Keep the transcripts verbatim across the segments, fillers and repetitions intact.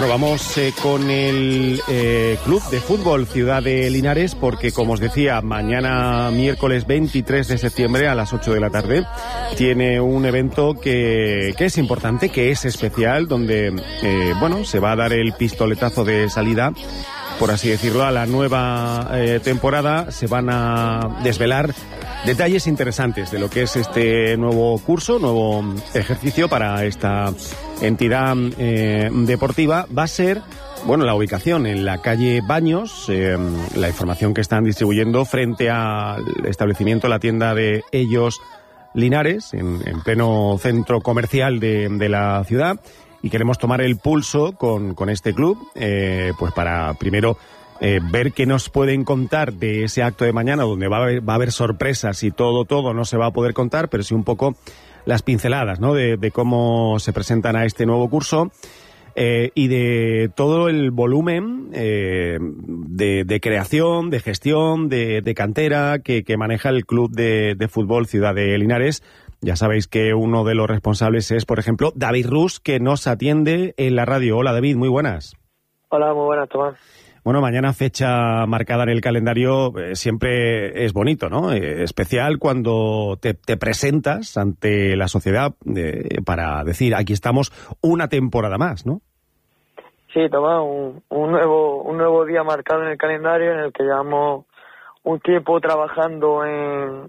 Bueno, vamos eh, con el eh, Club de Fútbol Ciudad de Linares, porque, como os decía, mañana miércoles veintitrés de septiembre a las ocho de la tarde tiene un evento que, que es importante, que es especial, donde, eh, bueno, se va a dar el pistoletazo de salida, por así decirlo, a la nueva eh, temporada. Se van a desvelar detalles interesantes de lo que es este nuevo curso, nuevo ejercicio para esta entidad eh, deportiva. Va a ser, bueno, la ubicación en la calle Baños, eh, la información que están distribuyendo frente al establecimiento, la tienda de Ellos Linares, en, en pleno centro comercial de, de la ciudad. Y queremos tomar el pulso con, con este club, eh, pues para primero eh, ver qué nos pueden contar de ese acto de mañana, donde va a haber, va a haber sorpresas y todo, todo no se va a poder contar, pero sí un poco las pinceladas, ¿no?, de, de cómo se presentan a este nuevo curso, eh, y de todo el volumen eh, de, de creación, de gestión, de, de cantera que, que maneja el Club de, de Fútbol Ciudad de Linares. Ya sabéis que uno de los responsables es, por ejemplo, David Rus, que nos atiende en la radio. Hola, David, muy buenas. Hola, muy buenas, Tomás. Bueno, mañana, fecha marcada en el calendario, eh, siempre es bonito, ¿no? Eh, especial cuando te, te presentas ante la sociedad eh, para decir, aquí estamos una temporada más, ¿no? Sí, Tomás, un, un nuevo un nuevo día marcado en el calendario, en el que llevamos un tiempo trabajando en,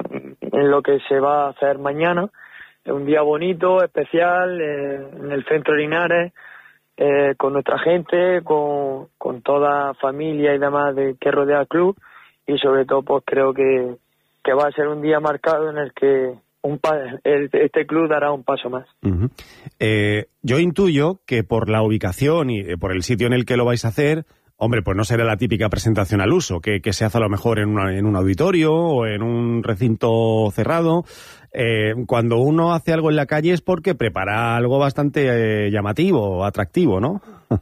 en lo que se va a hacer mañana. Es un día bonito, especial, eh, en el centro de Linares, eh, con nuestra gente, con, con toda familia y demás de que rodea el club, y sobre todo pues creo que, que va a ser un día marcado en el que un pa el, este club dará un paso más. Uh-huh. eh, yo intuyo que por la ubicación y eh, por el sitio en el que lo vais a hacer, hombre, pues no será la típica presentación al uso, que, que se hace a lo mejor en, una, en un auditorio o en un recinto cerrado. Eh, cuando uno hace algo en la calle es porque prepara algo bastante eh, llamativo, atractivo, ¿no?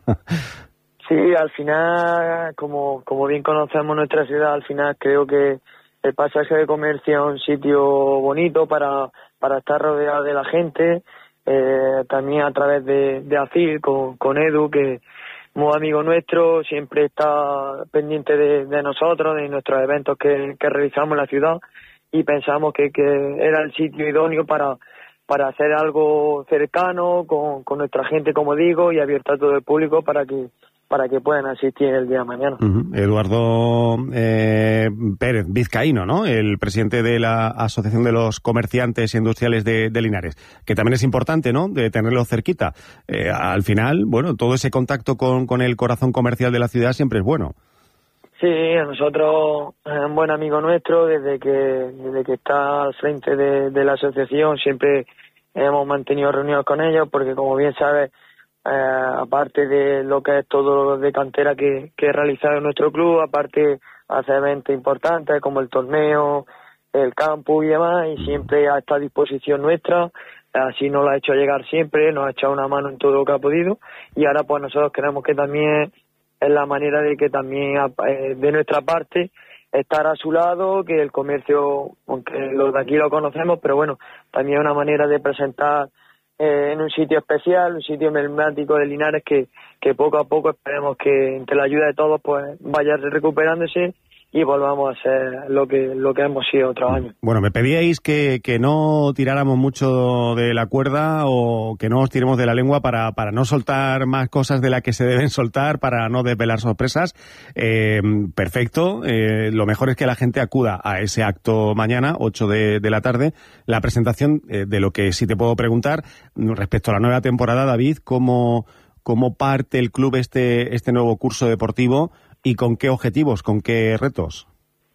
Sí, al final, como, como bien conocemos nuestra ciudad, al final creo que el pasaje de comercio es un sitio bonito para, para estar rodeado de la gente, eh, también a través de, de ACIL, con, con Edu, que muy amigo nuestro, siempre está pendiente de, de nosotros, de nuestros eventos que, que realizamos en la ciudad, y pensamos que, que era el sitio idóneo para, para hacer algo cercano con, con nuestra gente, como digo, y abierto a todo el público para que para que puedan asistir el día de mañana. Uh-huh. Eduardo eh, Pérez Vizcaíno, ¿no?, el presidente de la Asociación de los Comerciantes Industriales de, de Linares, que también es importante, ¿no?, de tenerlo cerquita. Eh, al final, bueno, todo ese contacto con, con el corazón comercial de la ciudad siempre es bueno. Sí, a nosotros es un buen amigo nuestro, desde que desde que está al frente de, de la asociación siempre hemos mantenido reuniones con ellos, porque como bien sabes, eh, aparte de lo que es todo lo de cantera que, que he realizado en nuestro club, aparte hace eventos importantes como el torneo, el campus y demás, y siempre está a disposición nuestra. Así nos lo ha hecho llegar siempre, nos ha echado una mano en todo lo que ha podido, y ahora pues nosotros creemos que también es la manera de que también eh, de nuestra parte estar a su lado, que el comercio, aunque los de aquí lo conocemos, pero bueno, también es una manera de presentar eh, en un sitio especial, un sitio emblemático de Linares, que, que poco a poco esperemos que entre la ayuda de todos pues vaya recuperándose y volvamos a ser lo que lo que hemos sido otros años. Bueno, me pedíais que, que no tiráramos mucho de la cuerda o que no os tiremos de la lengua para, para no soltar más cosas de las que se deben soltar, para no desvelar sorpresas. Eh, perfecto. Eh, lo mejor es que la gente acuda a ese acto mañana, ocho de, de la tarde. La presentación eh, de lo que sí te puedo preguntar respecto a la nueva temporada, David, ¿cómo, cómo parte el club este, este nuevo curso deportivo? ¿Y con qué objetivos, con qué retos?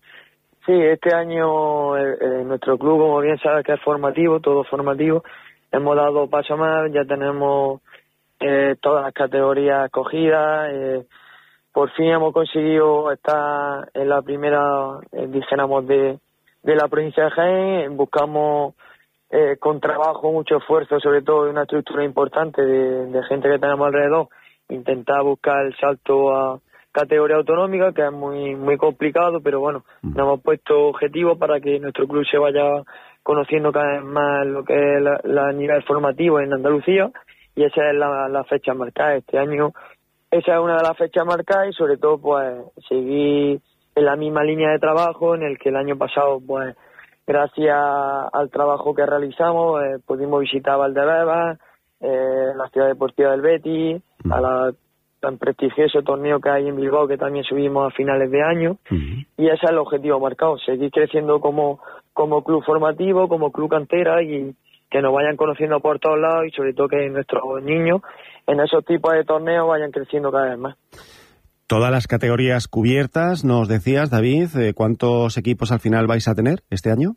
Sí, este año eh, eh, nuestro club, como bien sabes, que es formativo, todo formativo. Hemos dado paso más, ya tenemos eh, todas las categorías escogidas. Eh, por fin hemos conseguido estar en la primera, eh, dijéramos, de, de la provincia de Jaén. Buscamos eh, con trabajo, mucho esfuerzo, sobre todo de una estructura importante de, de gente que tenemos alrededor, intentar buscar el salto a categoría autonómica, que es muy muy complicado, pero bueno, nos hemos puesto objetivos para que nuestro club se vaya conociendo cada vez más lo que es la, la nivel formativo en Andalucía, y esa es la, la fecha marcada este año. Esa es una de las fechas marcadas y sobre todo pues seguir en la misma línea de trabajo en el que el año pasado pues gracias al trabajo que realizamos eh, pudimos visitar Valdebebas, eh, la ciudad deportiva del Betis, a la tan prestigioso torneo que hay en Bilbao que también subimos a finales de año. Uh-huh. Y ese es el objetivo marcado, seguir creciendo como, como club formativo, como club cantera y que nos vayan conociendo por todos lados y sobre todo que nuestros niños en esos tipos de torneos vayan creciendo cada vez más. Todas las categorías cubiertas, nos decías, David, ¿cuántos equipos al final vais a tener este año?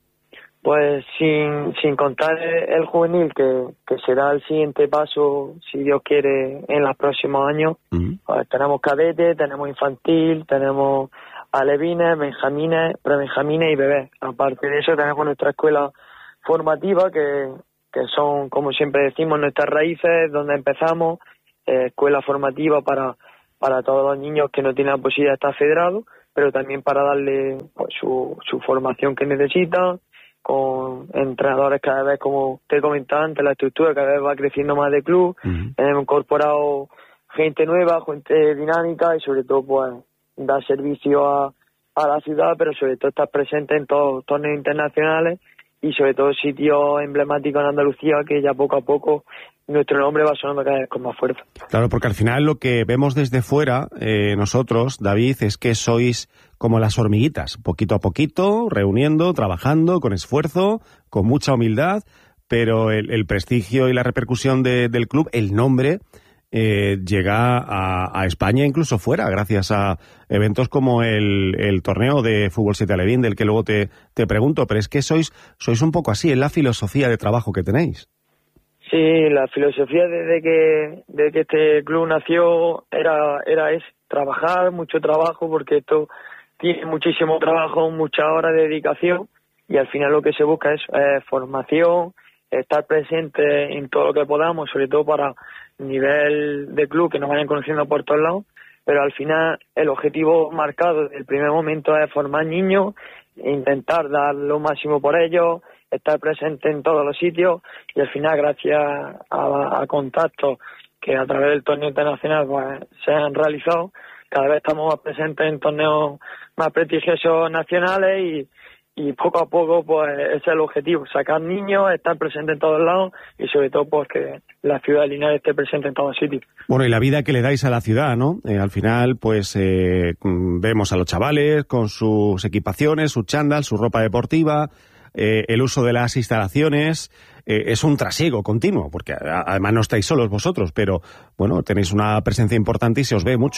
Pues sin, sin contar el juvenil, que, que será el siguiente paso, si Dios quiere, en los próximos años. Uh-huh. Pues tenemos cadete, tenemos infantil, tenemos alevines, benjamines, prebenjamines y bebés. Aparte de eso tenemos nuestra escuela formativa, que, que son, como siempre decimos, nuestras raíces, donde empezamos, eh, escuela formativa para, para todos los niños que no tienen la posibilidad de estar federados, pero también para darle pues, su, su formación que necesitan, con entrenadores cada vez, como te comentaba antes, la estructura cada vez va creciendo más de club. Uh-huh. Hemos incorporado gente nueva, gente dinámica y sobre todo pues dar servicio a, a la ciudad, pero sobre todo estar presente en todos los torneos internacionales y sobre todo sitios emblemáticos en Andalucía que ya poco a poco nuestro nombre va sonando cada vez con más fuerza. Claro, porque al final lo que vemos desde fuera, eh, nosotros, David, es que sois como las hormiguitas, poquito a poquito, reuniendo, trabajando, con esfuerzo, con mucha humildad, pero el, el prestigio y la repercusión de, del club, el nombre, eh, llega a, a España, incluso fuera, gracias a eventos como el, el torneo de Fútbol siete Alevín, del que luego te, te pregunto, pero es que sois, sois un poco así, es la filosofía de trabajo que tenéis. Sí, la filosofía desde que, desde que este club nació era, era es trabajar, mucho trabajo, porque esto tiene muchísimo trabajo, muchas horas de dedicación y al final lo que se busca es eh, formación, estar presente en todo lo que podamos, sobre todo para nivel de club, que nos vayan conociendo por todos lados, pero al final el objetivo marcado desde el primer momento es formar niños, intentar dar lo máximo por ellos, estar presente en todos los sitios y al final gracias a, a contactos que a través del torneo internacional pues, se han realizado, cada vez estamos más presentes en torneos más prestigiosos nacionales y, y poco a poco pues ese es el objetivo, sacar niños, estar presente en todos lados y sobre todo pues que la ciudad de Linares esté presente en todos sitios. Bueno, y la vida que le dais a la ciudad, ¿no? Eh, al final pues eh, vemos a los chavales con sus equipaciones, sus chándal, su ropa deportiva, eh, el uso de las instalaciones. Eh, es un trasiego continuo, porque a, además no estáis solos vosotros, pero bueno, tenéis una presencia importante y se os ve mucho.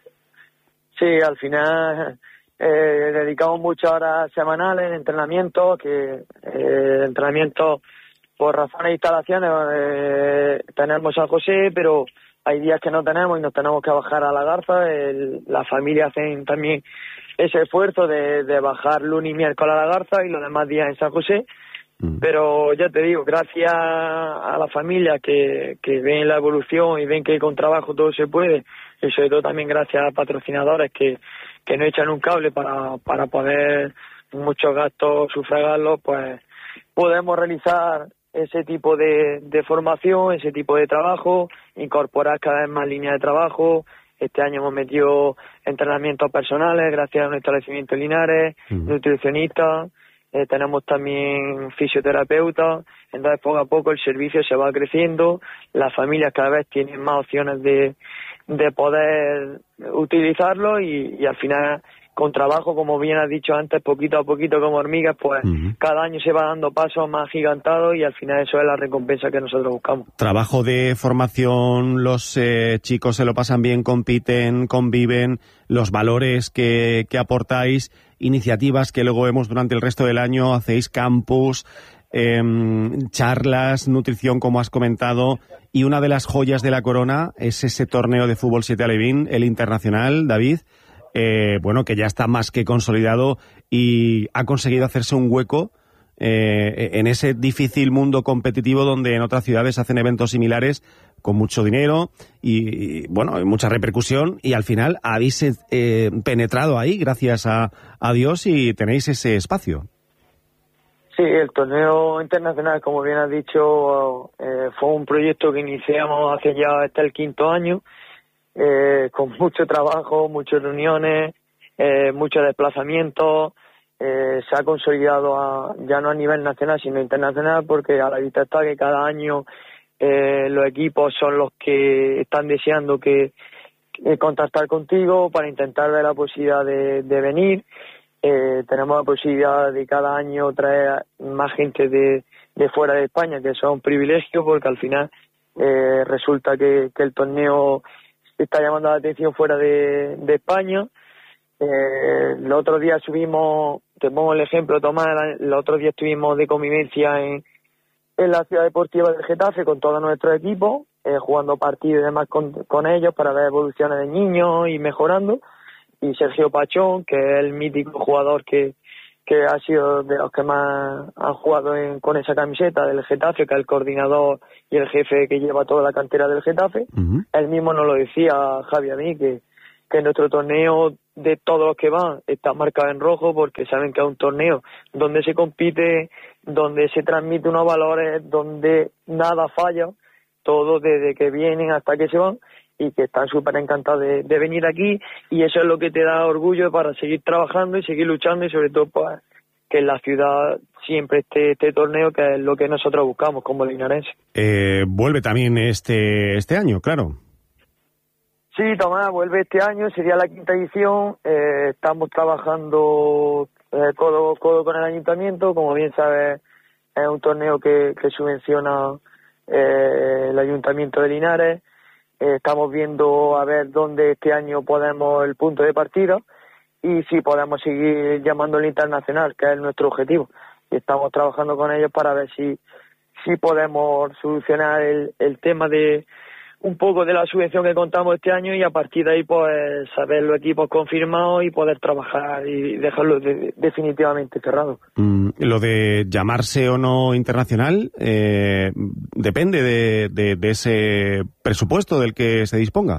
Sí, al final eh, dedicamos muchas horas semanales en entrenamiento, que eh, entrenamiento por razones de instalaciones eh, tenemos San José, pero hay días que no tenemos y nos tenemos que bajar a la Garza. El, las familias hacen también ese esfuerzo de, de bajar lunes y miércoles a la Garza y los demás días en San José. Mm. Pero ya te digo, gracias a la familia que, que ven la evolución y ven que con trabajo todo se puede, y sobre todo también gracias a patrocinadores que, que nos echan un cable para, para poder muchos gastos sufragarlos, pues podemos realizar ese tipo de, de formación, ese tipo de trabajo, incorporar cada vez más líneas de trabajo. Este año hemos metido entrenamientos personales gracias a nuestro establecimiento Linares, mm. nutricionistas, eh, tenemos también fisioterapeutas. Entonces poco a poco el servicio se va creciendo, las familias cada vez tienen más opciones de, de poder utilizarlo y, y al final con trabajo, como bien has dicho antes, poquito a poquito como hormigas, pues uh-huh. cada año se va dando pasos más gigantados y al final eso es la recompensa que nosotros buscamos. Trabajo de formación, los eh, chicos se lo pasan bien, compiten, conviven, los valores que, que aportáis, iniciativas que luego vemos durante el resto del año, hacéis campus, eh, charlas, nutrición, como has comentado, y una de las joyas de la corona es ese torneo de Fútbol siete Alevín, el internacional, David. Eh, bueno, que ya está más que consolidado y ha conseguido hacerse un hueco eh, en ese difícil mundo competitivo donde en otras ciudades hacen eventos similares con mucho dinero y, y bueno, hay mucha repercusión y al final habéis eh, penetrado ahí gracias a, a Dios y tenéis ese espacio. Sí, el torneo internacional, como bien has dicho, eh, fue un proyecto que iniciamos hace ya hasta el quinto año, eh, con mucho trabajo, muchas reuniones, eh, muchos desplazamientos. Eh, se ha consolidado a, ya no a nivel nacional, sino internacional, porque a la vista está que cada año eh, los equipos son los que están deseando que eh, contactar contigo para intentar ver la posibilidad de, de venir. Eh, tenemos la posibilidad de cada año traer más gente de, de fuera de España, que eso es un privilegio, porque al final eh, resulta que, que el torneo está llamando la atención fuera de, de España. Eh, el otro día subimos, te pongo el ejemplo, Tomás, el otro día estuvimos de convivencia en, en la ciudad deportiva del Getafe con todos nuestros equipos, eh, jugando partidos y demás con, con ellos para ver evoluciones de niños y mejorando. Y Sergio Pachón, que es el mítico jugador que, que ha sido de los que más han jugado en, con esa camiseta del Getafe, que es el coordinador y el jefe que lleva toda la cantera del Getafe. Uh-huh. Él mismo nos lo decía, Javi, a mí, que, que nuestro torneo, de todos los que van, está marcado en rojo, porque saben que es un torneo donde se compite, donde se transmite unos valores, donde nada falla, todo desde que vienen hasta que se van, y que están súper encantados de, de venir aquí, y eso es lo que te da orgullo para seguir trabajando y seguir luchando, y sobre todo pues que en la ciudad siempre esté este torneo, que es lo que nosotros buscamos como linarenses. Eh, vuelve también este este año, claro. Sí, Tomás, vuelve este año, sería la quinta edición. Eh, estamos trabajando eh, codo codo con el ayuntamiento. Como bien sabes, es un torneo que, que subvenciona eh, el ayuntamiento de Linares. Eh, estamos viendo a ver dónde este año podemos el punto de partida y si podemos seguir llamándolo internacional, que es nuestro objetivo. Y estamos trabajando con ellos para ver si si podemos solucionar el, el tema de un poco de la subvención que contamos este año, y a partir de ahí pues saber los equipos confirmados y poder trabajar y dejarlo de, definitivamente cerrado. Mm, lo de llamarse o no internacional eh, depende de, de, de ese presupuesto del que se disponga.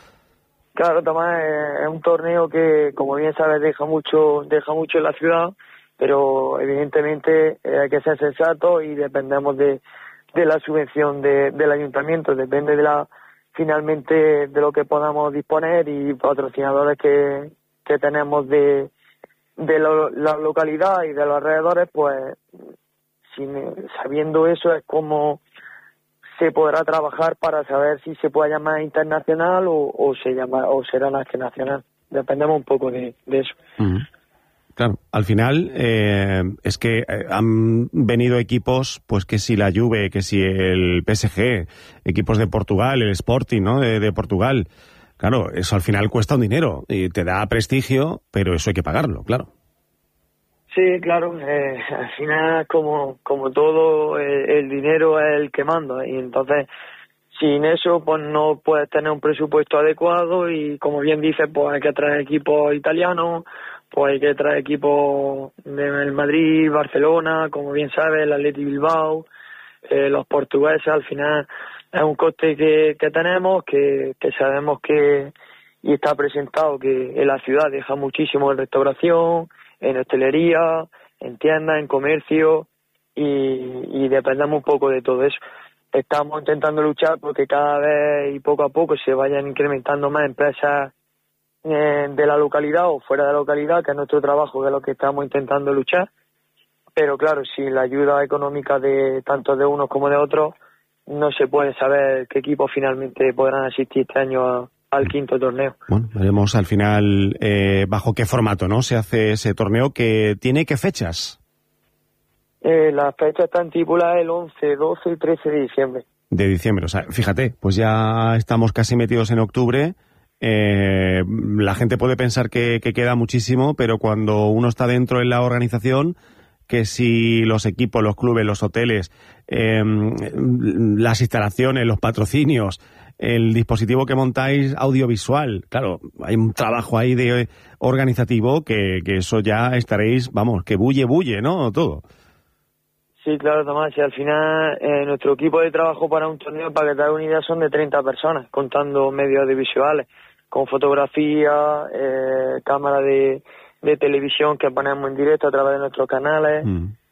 Claro, Tomás, es un torneo que, como bien sabes, deja mucho deja mucho en la ciudad, pero evidentemente hay que ser sensato y dependemos de de la subvención de, del ayuntamiento, depende de la finalmente de lo que podamos disponer, y patrocinadores que, que tenemos de, de lo, la localidad y de los alrededores, pues sin, sabiendo eso es como se podrá trabajar para saber si se puede llamar internacional o, o se llama o será nacional. Dependemos un poco de, de eso. Uh-huh. Claro, al final eh, es que eh, han venido equipos, pues que si la Juve, que si el P S G, equipos de Portugal, el Sporting, ¿no? De, de Portugal. Claro, eso al final cuesta un dinero y te da prestigio, pero eso hay que pagarlo, claro. Sí, claro. Eh, al final, como como todo, eh, el dinero es el que manda, y entonces sin eso pues no puedes tener un presupuesto adecuado, y como bien dices, pues hay que traer equipos italianos, pues hay que traer equipos del Madrid, Barcelona, como bien sabes, el Athletic Bilbao, eh, los portugueses. Al final es un coste que, que tenemos, que, que sabemos que, y está presentado, que en la ciudad deja muchísimo en restauración, en hostelería, en tiendas, en comercio, y, y dependemos un poco de todo eso. Estamos intentando luchar porque cada vez y poco a poco se vayan incrementando más empresas de la localidad o fuera de la localidad, que es nuestro trabajo, que es lo que estamos intentando luchar. Pero claro, sin la ayuda económica de tanto de unos como de otros, no se puede saber qué equipos finalmente podrán asistir este año a, al quinto torneo. Bueno, veremos al final eh, bajo qué formato, ¿no? Se hace ese torneo, que tiene qué fechas. Eh, las fechas están estipuladas el once, doce y trece de diciembre. De diciembre, o sea, fíjate, pues ya estamos casi metidos en octubre. Eh, la gente puede pensar que, que queda muchísimo, pero cuando uno está dentro en la organización, que si los equipos, los clubes, los hoteles, eh, las instalaciones, los patrocinios, el dispositivo que montáis audiovisual, claro, hay un trabajo ahí de organizativo que, que eso ya estaréis, vamos, que bulle, bulle, ¿no? Todo. Sí, claro, Tomás, y al final eh, nuestro equipo de trabajo para un torneo, para que te hagas una idea, son de treinta personas, contando medios audiovisuales, con fotografía, eh, cámara de, de televisión que ponemos en directo a través de nuestros canales, mm.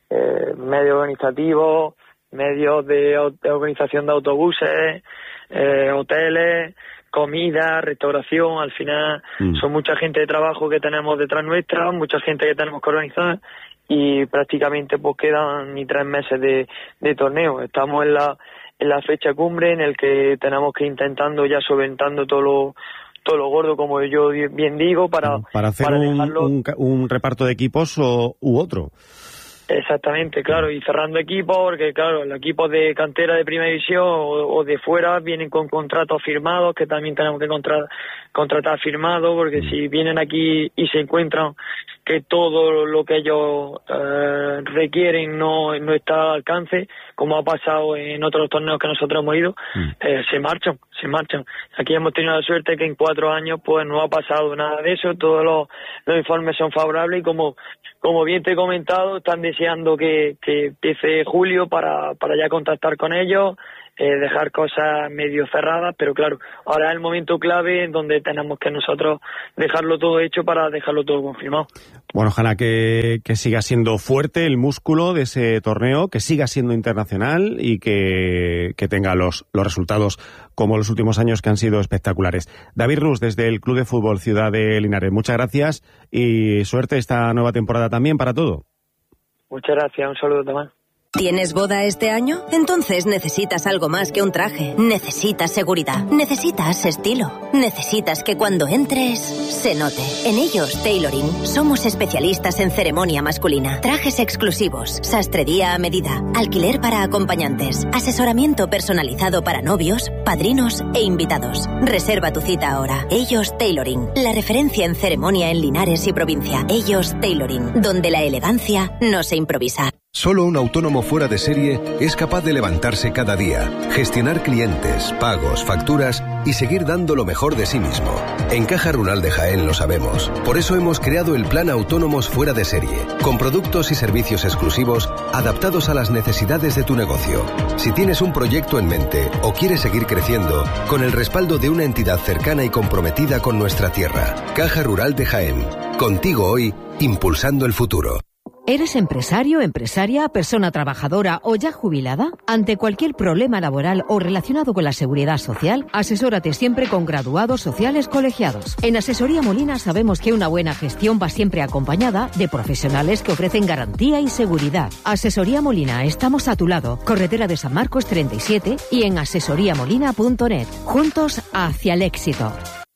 eh, medios organizativos, medios de, de organización de autobuses, eh, hoteles, comida, restauración. Al final mm. son mucha gente de trabajo que tenemos detrás nuestra, mucha gente que tenemos que organizar, y prácticamente pues quedan ni tres meses de, de torneo. Estamos en la en la fecha cumbre en el que tenemos que ir intentando ya solventando todo lo todo lo gordo, como yo bien digo, para para hacer para un, dejarlo... un, un reparto de equipos o, u otro. Exactamente, claro, y cerrando equipos, porque claro, los equipos de cantera de primera división o, o de fuera vienen con contratos firmados, que también tenemos que contra, contratar firmados, porque si vienen aquí y se encuentran que todo lo que ellos eh, requieren no, no está al alcance, como ha pasado en otros torneos que nosotros hemos ido, eh, se marchan, se marchan. Aquí hemos tenido la suerte que en cuatro años pues no ha pasado nada de eso, todos los, los informes son favorables, y como como bien te he comentado, están deseando que, que empiece julio para, para ya contactar con ellos, eh, dejar cosas medio cerradas, pero claro, ahora es el momento clave en donde tenemos que nosotros dejarlo todo hecho para dejarlo todo confirmado. Bueno, ojalá que, que siga siendo fuerte el músculo de ese torneo, que siga siendo internacional y que, que tenga los, los resultados como los últimos años, que han sido espectaculares. David Rus, desde el Club de Fútbol Ciudad de Linares, muchas gracias y suerte esta nueva temporada también para todo. Muchas gracias, un saludo, Tomás. ¿Tienes boda este año? Entonces necesitas algo más que un traje. Necesitas seguridad. Necesitas estilo. Necesitas que cuando entres se note. En Ellos Tailoring somos especialistas en ceremonia masculina. Trajes exclusivos, sastrería a medida, alquiler para acompañantes, asesoramiento personalizado para novios, padrinos e invitados. Reserva tu cita ahora. Ellos Tailoring, la referencia en ceremonia en Linares y provincia. Ellos Tailoring, donde la elegancia no se improvisa. Solo un autónomo fuera de serie es capaz de levantarse cada día, gestionar clientes, pagos, facturas y seguir dando lo mejor de sí mismo. En Caja Rural de Jaén lo sabemos. Por eso hemos creado el Plan Autónomos Fuera de Serie, con productos y servicios exclusivos adaptados a las necesidades de tu negocio. Si tienes un proyecto en mente o quieres seguir creciendo, con el respaldo de una entidad cercana y comprometida con nuestra tierra. Caja Rural de Jaén. Contigo hoy, impulsando el futuro. ¿Eres empresario, empresaria, persona trabajadora o ya jubilada? Ante cualquier problema laboral o relacionado con la seguridad social, asesórate siempre con graduados sociales colegiados. En Asesoría Molina sabemos que una buena gestión va siempre acompañada de profesionales que ofrecen garantía y seguridad. Asesoría Molina, estamos a tu lado. Carretera de San Marcos treinta y siete y en asesoría molina punto net. Juntos hacia el éxito.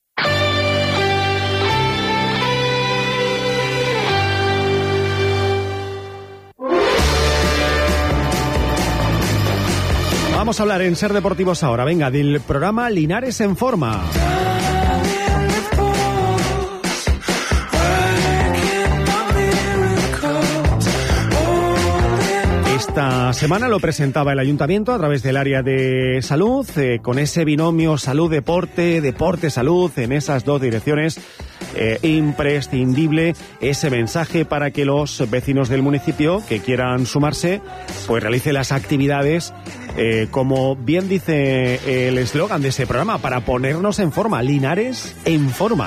Vamos a hablar en Ser Deportivos ahora, venga, del programa Linares en Forma. Esta semana lo presentaba el Ayuntamiento a través del área de salud, eh, con ese binomio salud-deporte, deporte-salud, en esas dos direcciones. Eh, imprescindible ese mensaje para que los vecinos del municipio que quieran sumarse pues realicen las actividades eh, como bien dice el eslogan de ese programa, para ponernos en forma. Linares en Forma.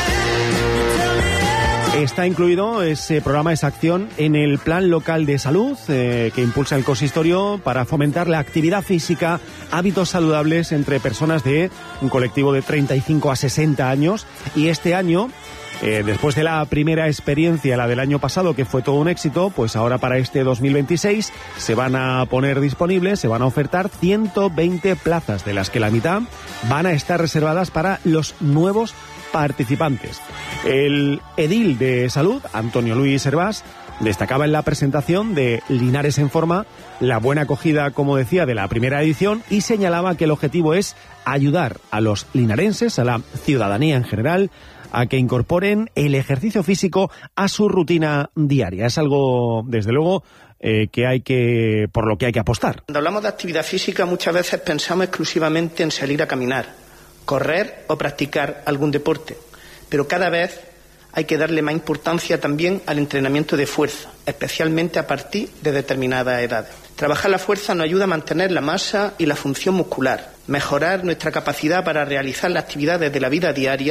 Está incluido ese programa, esa acción, en el Plan Local de Salud eh, que impulsa el consistorio para fomentar la actividad física, hábitos saludables entre personas de un colectivo de treinta y cinco a sesenta años. Y este año, eh, después de la primera experiencia, la del año pasado, que fue todo un éxito, pues ahora para este dos mil veintiséis se van a poner disponibles, se van a ofertar ciento veinte plazas, de las que la mitad van a estar reservadas para los nuevos participantes. El edil de Salud, Antonio Luis Hervás, destacaba en la presentación de Linares en Forma la buena acogida, como decía, de la primera edición, y señalaba que el objetivo es ayudar a los linarenses, a la ciudadanía en general, a que incorporen el ejercicio físico a su rutina diaria. Es algo, desde luego, eh, que hay que, por lo que hay que apostar. Cuando hablamos de actividad física, muchas veces pensamos exclusivamente en salir a caminar, correr o practicar algún deporte, pero cada vez hay que darle más importancia también al entrenamiento de fuerza, especialmente a partir de determinadas edades. Trabajar la fuerza nos ayuda a mantener la masa y la función muscular, mejorar nuestra capacidad para realizar las actividades de la vida diaria,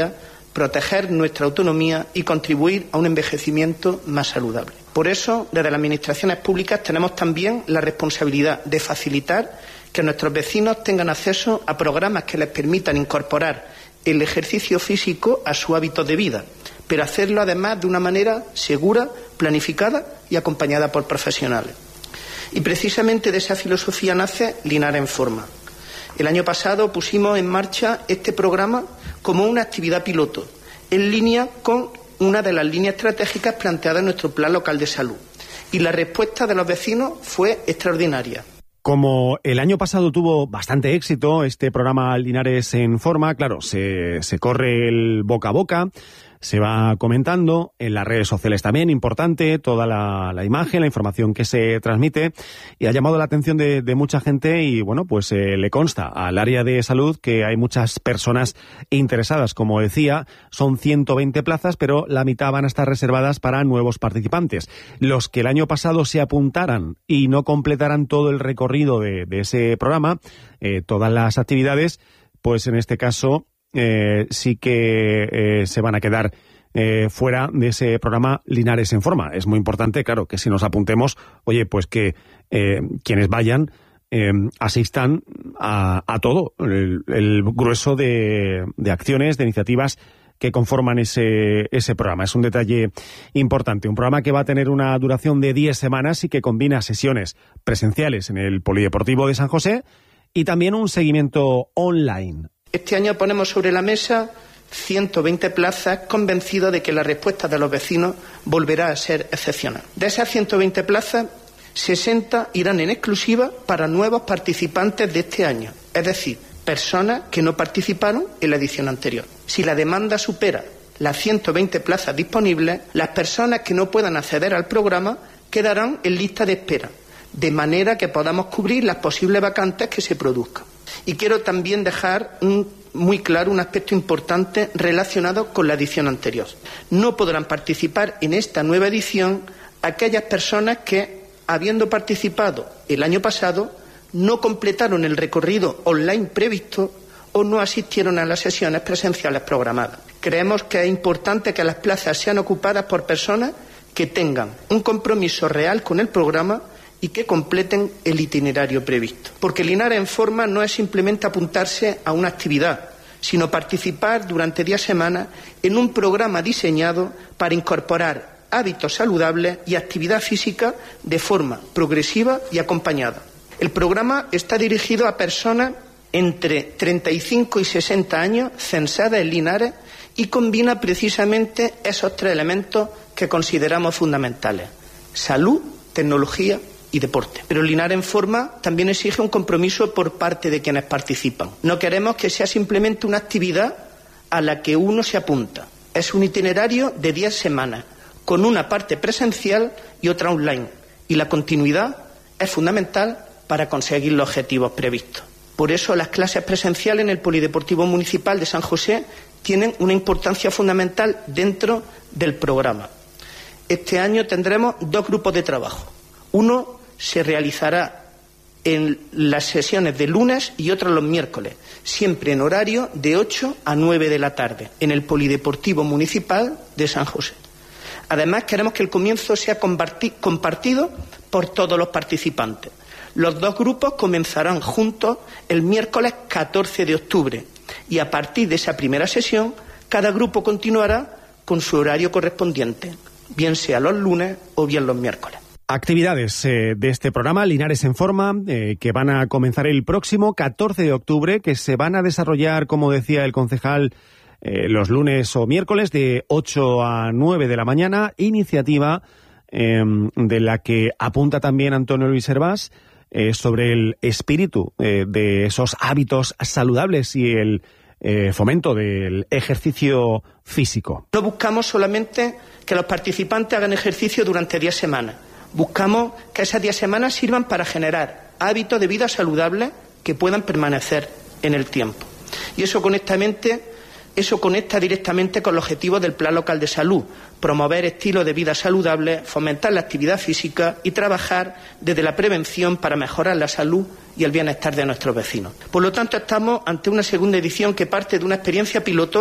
proteger nuestra autonomía y contribuir a un envejecimiento más saludable. Por eso, desde las administraciones públicas tenemos también la responsabilidad de facilitar que nuestros vecinos tengan acceso a programas que les permitan incorporar el ejercicio físico a su hábito de vida, pero hacerlo además de una manera segura, planificada y acompañada por profesionales. Y precisamente de esa filosofía nace Linares en Forma. El año pasado pusimos en marcha este programa como una actividad piloto, en línea con una de las líneas estratégicas planteadas en nuestro Plan Local de Salud. Y la respuesta de los vecinos fue extraordinaria. Como el año pasado tuvo bastante éxito este programa Linares en Forma, claro, se, se corre el boca a boca, se va comentando en las redes sociales también, importante, toda la, la imagen, la información que se transmite, y ha llamado la atención de, de mucha gente y, bueno, pues eh, le consta al área de salud que hay muchas personas interesadas. Como decía, son ciento veinte plazas, pero la mitad van a estar reservadas para nuevos participantes. Los que el año pasado se apuntaran y no completaran todo el recorrido de, de ese programa, eh, todas las actividades, pues en este caso Eh, sí que eh, se van a quedar eh, fuera de ese programa Linares en Forma. Es muy importante, claro, que si nos apuntemos, oye, pues que eh, quienes vayan eh, asistan a, a todo, el, el grueso de, de acciones, de iniciativas que conforman ese, ese programa. Es un detalle importante. Un programa que va a tener una duración de diez semanas y que combina sesiones presenciales en el Polideportivo de San José y también un seguimiento online. Este año ponemos sobre la mesa ciento veinte plazas, convencidos de que la respuesta de los vecinos volverá a ser excepcional. De esas ciento veinte plazas, sesenta irán en exclusiva para nuevos participantes de este año, es decir, personas que no participaron en la edición anterior. Si la demanda supera las ciento veinte plazas disponibles, las personas que no puedan acceder al programa quedarán en lista de espera, de manera que podamos cubrir las posibles vacantes que se produzcan. Y quiero también dejar un, muy claro un aspecto importante relacionado con la edición anterior. No podrán participar en esta nueva edición aquellas personas que, habiendo participado el año pasado, no completaron el recorrido online previsto o no asistieron a las sesiones presenciales programadas. Creemos que es importante que las plazas sean ocupadas por personas que tengan un compromiso real con el programa y que completen el itinerario previsto. Porque Linares en Forma no es simplemente apuntarse a una actividad, sino participar durante diez semanas en un programa diseñado para incorporar hábitos saludables y actividad física de forma progresiva y acompañada. El programa está dirigido a personas entre treinta y cinco y sesenta años censadas en Linares y combina precisamente esos tres elementos que consideramos fundamentales: salud, tecnología y deporte. Pero Linares en Forma también exige un compromiso por parte de quienes participan. No queremos que sea simplemente una actividad a la que uno se apunta. Es un itinerario de diez semanas, con una parte presencial y otra online. Y la continuidad es fundamental para conseguir los objetivos previstos. Por eso las clases presenciales en el Polideportivo Municipal de San José tienen una importancia fundamental dentro del programa. Este año tendremos dos grupos de trabajo. Uno se realizará en las sesiones de lunes y otro los miércoles, siempre en horario de ocho a nueve de la tarde, en el Polideportivo Municipal de San José. Además, queremos que el comienzo sea compartido por todos los participantes. Los dos grupos comenzarán juntos el miércoles catorce de octubre y a partir de esa primera sesión, cada grupo continuará con su horario correspondiente, bien sea los lunes o bien los miércoles. Actividades eh, de este programa Linares en Forma eh, que van a comenzar el próximo catorce de octubre, que se van a desarrollar, como decía el concejal, eh, los lunes o miércoles de ocho a nueve de la mañana. Iniciativa eh, de la que apunta también Antonio Luis Hervás eh, sobre el espíritu eh, de esos hábitos saludables y el eh, fomento del ejercicio físico. No buscamos solamente que los participantes hagan ejercicio durante diez semanas. Buscamos que esas diez semanas sirvan para generar hábitos de vida saludables que puedan permanecer en el tiempo. Y eso conectamente, eso conecta directamente con los objetivos del Plan Local de Salud: promover estilos de vida saludables, fomentar la actividad física y trabajar desde la prevención para mejorar la salud y el bienestar de nuestros vecinos. Por lo tanto, estamos ante una segunda edición que parte de una experiencia piloto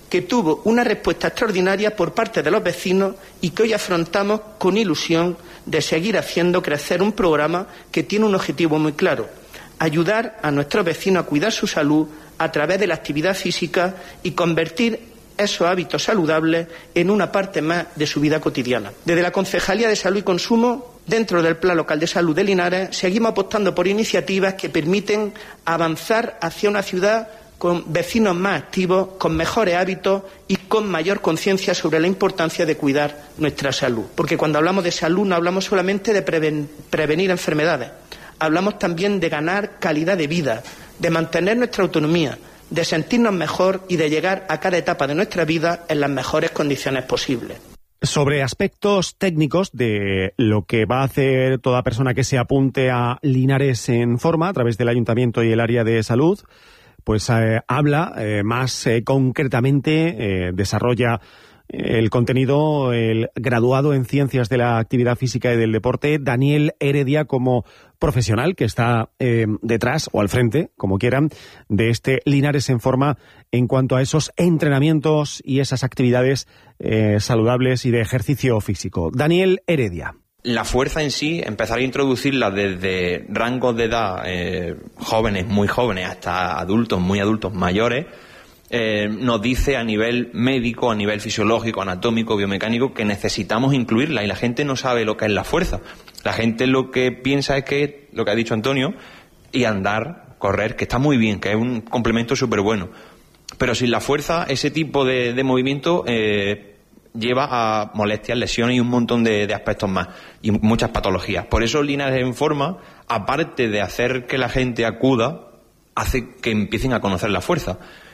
que tuvo una respuesta extraordinaria por parte de los vecinos y que hoy afrontamos con ilusión de seguir haciendo crecer un programa que tiene un objetivo muy claro: ayudar a nuestros vecinos a cuidar su salud a través de la actividad física y convertir esos hábitos saludables en una parte más de su vida cotidiana. Desde la Concejalía de Salud y Consumo, dentro del Plan Local de Salud de Linares, seguimos apostando por iniciativas que permiten avanzar hacia una ciudad con vecinos más activos, con mejores hábitos y con mayor conciencia sobre la importancia de cuidar nuestra salud. Porque cuando hablamos de salud no hablamos solamente de preven- prevenir enfermedades, hablamos también de ganar calidad de vida, de mantener nuestra autonomía, de sentirnos mejor y de llegar a cada etapa de nuestra vida en las mejores condiciones posibles. Sobre aspectos técnicos de lo que va a hacer toda persona que se apunte a Linares en Forma a través del Ayuntamiento y el área de salud, pues eh, habla eh, más eh, concretamente, eh, desarrolla el contenido el graduado en Ciencias de la Actividad Física y del Deporte, Daniel Heredia, como profesional que está eh, detrás o al frente, como quieran, de este Linares en Forma en cuanto a esos entrenamientos y esas actividades eh, saludables y de ejercicio físico. Daniel Heredia. La fuerza en sí, empezar a introducirla desde rangos de edad eh, jóvenes, muy jóvenes, hasta adultos, muy adultos, mayores, eh, nos dice a nivel médico, a nivel fisiológico, anatómico, biomecánico, que necesitamos incluirla, y la gente no sabe lo que es la fuerza. La gente lo que piensa es que, lo que ha dicho Antonio, y andar, correr, que está muy bien, que es un complemento súper bueno. Pero sin la fuerza, ese tipo de, de movimiento eh, lleva a molestias, lesiones y un montón de, de aspectos más, y muchas patologías. Por eso Linares en Forma, aparte de hacer que la gente acuda, hace que empiecen a conocer la fuerza.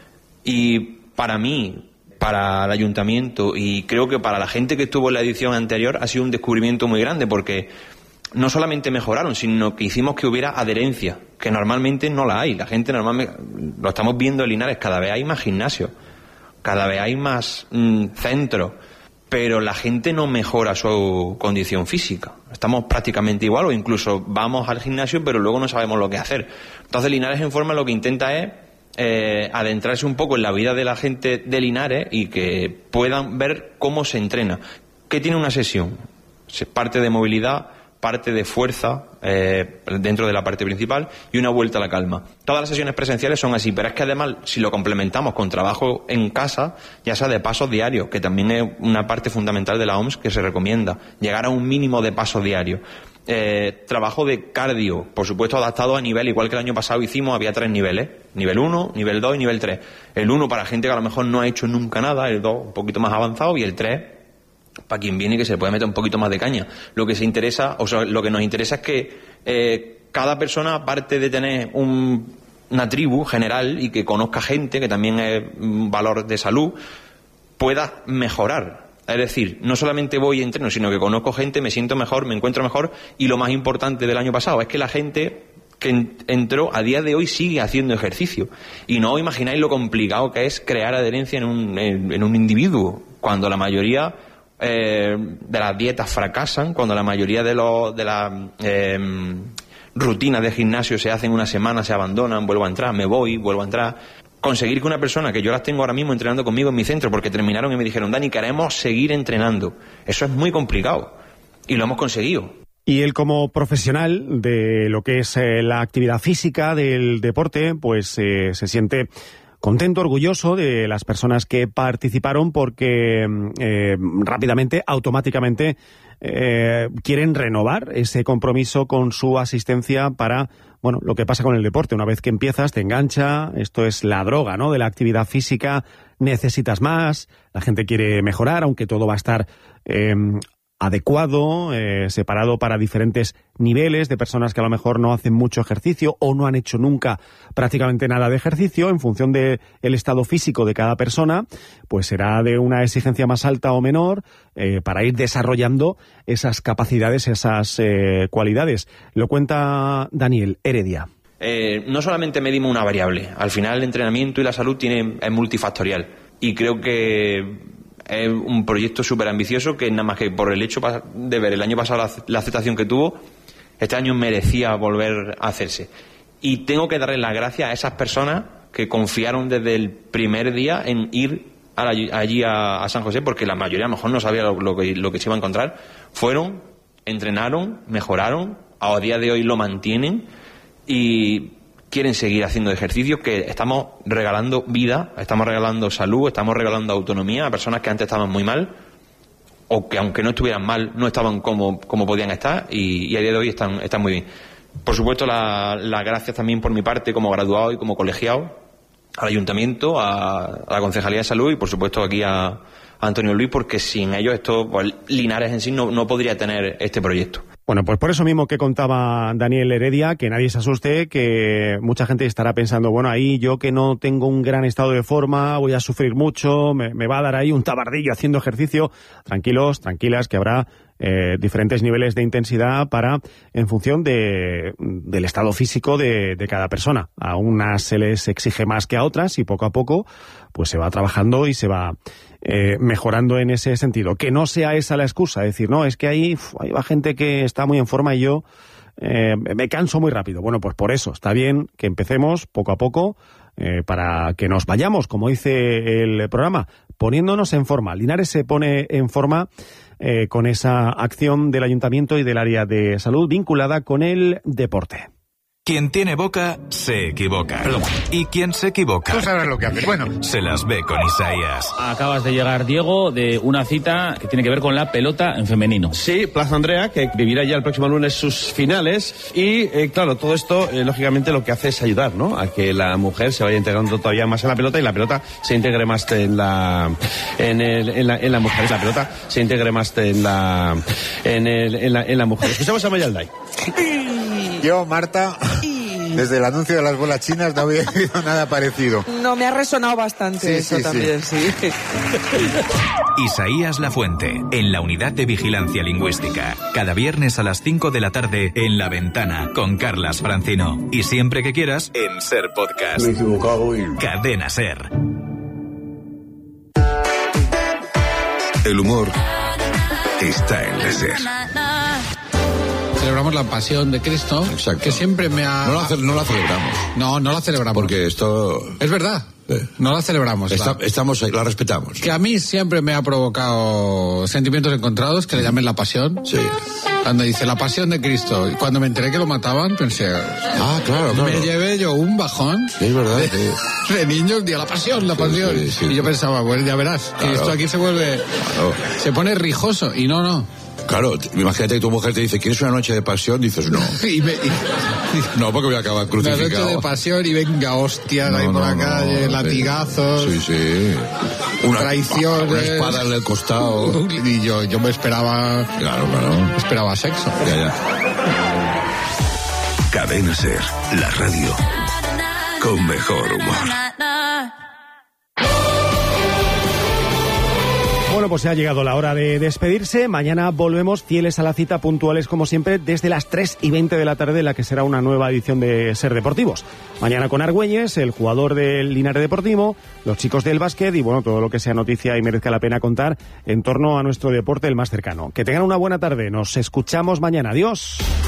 Y para mí, para el ayuntamiento y creo que para la gente que estuvo en la edición anterior, ha sido un descubrimiento muy grande, porque no solamente mejoraron, sino que hicimos que hubiera adherencia, que normalmente no la hay. La gente normalmente, lo estamos viendo en Linares, cada vez hay más gimnasios, cada vez hay más mmm, centros, pero la gente no mejora su condición física. Estamos prácticamente igual, o incluso vamos al gimnasio pero luego no sabemos lo que hacer. Entonces Linares en Forma lo que intenta es Eh, adentrarse un poco en la vida de la gente de Linares y que puedan ver cómo se entrena. ¿Qué tiene una sesión? Parte de movilidad, parte de fuerza eh, dentro de la parte principal y una vuelta a la calma. Todas las sesiones presenciales son así, pero es que además, si lo complementamos con trabajo en casa, ya sea de pasos diarios, que también es una parte fundamental de la O M S que se recomienda, llegar a un mínimo de pasos diarios. Eh, trabajo de cardio, por supuesto adaptado a nivel, igual que el año pasado hicimos, había tres niveles, nivel uno, nivel dos y nivel tres. El uno para gente que a lo mejor no ha hecho nunca nada, el dos un poquito más avanzado y el tres para quien viene que se le puede meter un poquito más de caña. Lo que se interesa, o sea, lo que nos interesa es que eh, cada persona, aparte de tener un, una tribu general y que conozca gente, que también es un valor de salud, pueda mejorar. Es decir, no solamente voy y entreno, sino que conozco gente, me siento mejor, me encuentro mejor, y lo más importante del año pasado es que la gente que entró a día de hoy sigue haciendo ejercicio. Y no os imagináis lo complicado que es crear adherencia en un, en, en un individuo, cuando la mayoría eh, de las dietas fracasan, cuando la mayoría de, los, de las eh, rutinas de gimnasio se hacen una semana, se abandonan, vuelvo a entrar, me voy, vuelvo a entrar. Conseguir que una persona, que yo las tengo ahora mismo entrenando conmigo en mi centro, porque terminaron y me dijeron, Dani, queremos seguir entrenando. Eso es muy complicado y lo hemos conseguido. Y él, como profesional de lo que es eh, la actividad física, del deporte, pues eh, se siente contento, orgulloso de las personas que participaron, porque eh, rápidamente, automáticamente, eh, quieren renovar ese compromiso con su asistencia para, bueno, lo que pasa con el deporte. Una vez que empiezas, te engancha, esto es la droga, ¿no?, de la actividad física, necesitas más, la gente quiere mejorar, aunque todo va a estar eh, adecuado, eh, separado para diferentes niveles de personas que a lo mejor no hacen mucho ejercicio o no han hecho nunca prácticamente nada de ejercicio. En función del estado físico de cada persona, pues será de una exigencia más alta o menor eh, para ir desarrollando esas capacidades, esas eh, cualidades. Lo cuenta Daniel Heredia. Eh, no solamente medimos una variable, al final el entrenamiento y la salud tiene, es multifactorial, y creo que es un proyecto súper ambicioso que nada más que por el hecho de ver el año pasado la, la aceptación que tuvo, este año merecía volver a hacerse. Y tengo que darle las gracias a esas personas que confiaron desde el primer día en ir allí a, a San José, porque la mayoría a lo mejor no sabía lo, lo, que, lo que se iba a encontrar. Fueron, entrenaron, mejoraron, a día de hoy lo mantienen y quieren seguir haciendo ejercicios, que estamos regalando vida, estamos regalando salud, estamos regalando autonomía a personas que antes estaban muy mal, o que aunque no estuvieran mal, no estaban como, como podían estar, y, y a día de hoy están, están muy bien. Por supuesto, las la gracias también por mi parte como graduado y como colegiado al Ayuntamiento, a, a la Concejalía de Salud y por supuesto aquí a, a Antonio Luis, porque sin ellos esto, pues, Linares en sí no, no podría tener este proyecto. Bueno, pues por eso mismo que contaba Daniel Heredia, que nadie se asuste, que mucha gente estará pensando, bueno, ahí yo que no tengo un gran estado de forma, voy a sufrir mucho, me, me va a dar ahí un tabardillo haciendo ejercicio. Tranquilos, tranquilas, que habrá eh, diferentes niveles de intensidad para, en función de, del estado físico de, de cada persona. A unas se les exige más que a otras y poco a poco pues se va trabajando y se va eh, mejorando en ese sentido. Que no sea esa la excusa, decir, no, es que ahí, uf, ahí va gente que está muy en forma y yo eh, me canso muy rápido. Bueno, pues por eso está bien que empecemos poco a poco eh, para que nos vayamos, como dice el programa, poniéndonos en forma. Linares se pone en forma eh, con esa acción del Ayuntamiento y del área de salud vinculada con el deporte. Quien tiene boca, se equivoca. Perdón. Y quien se equivoca... Tú sabes lo que haces. Bueno. Se las ve con Isaías. Acabas de llegar, Diego, de una cita que tiene que ver con la pelota en femenino. Sí, Plaza Andrea, que vivirá ya el próximo lunes sus finales. Y, eh, claro, todo esto, eh, lógicamente, lo que hace es ayudar, ¿no?, a que la mujer se vaya integrando todavía más en la pelota y la pelota se integre más en la... en, el, en, la, en la mujer. La pelota se integre más en la... en, el, en, la, en la mujer. Escuchamos a Mayalday. Yo, Marta, desde el anuncio de las bolas chinas no había oído nada parecido. No, me ha resonado bastante sí, eso sí, también, sí. sí. Isaías Lafuente, en la Unidad de Vigilancia Lingüística. Cada viernes a las cinco de la tarde en La Ventana, con Carlas Francino. Y siempre que quieras, en Ser Podcast. Me he equivocado y... Cadena Ser. El humor está en la Ser. Celebramos la pasión de Cristo. Exacto. Que siempre me ha... No la, no la celebramos. No, no la celebramos. Porque esto... Es verdad. Eh. No la celebramos. Está, la... Estamos ahí, la respetamos. Que a mí siempre me ha provocado sentimientos encontrados, que le llamen la pasión. Sí. Cuando dice la pasión de Cristo. Y cuando me enteré que lo mataban, pensé... Ah, claro, claro. Me llevé yo un bajón. Sí, es verdad. De, sí. de niño, día la pasión, la sí, pasión. Sí, sí. Y yo pensaba, bueno, ya verás, claro. Que esto aquí se vuelve... Claro. Se pone rijoso. Y no, no. Claro, imagínate que tu mujer te dice, ¿quieres una noche de pasión? Dices, no. y me, y... No, porque voy a acabar crucificado. Una noche de pasión y venga, hostia, no, ahí por no, la calle, no, latigazos. Sí, sí. Una, traiciones. Una espada en el costado. Y yo, yo me esperaba... Claro, claro. Esperaba sexo. Ya, ya. Cadena Ser, la radio con mejor humor. Bueno, pues se ha llegado la hora de despedirse. Mañana volvemos fieles a la cita, puntuales como siempre, desde las tres y veinte de la tarde, la que será una nueva edición de Ser Deportivos. Mañana con Argüelles, el jugador del Linares Deportivo, los chicos del básquet y, bueno, todo lo que sea noticia y merezca la pena contar en torno a nuestro deporte el más cercano. Que tengan una buena tarde. Nos escuchamos mañana. Adiós.